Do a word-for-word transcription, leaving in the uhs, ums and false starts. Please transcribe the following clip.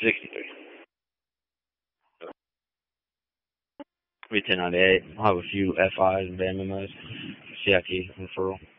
sixty-three. Be ten ninety-eight. I'll have a few F Is and M M Os. C I T referral.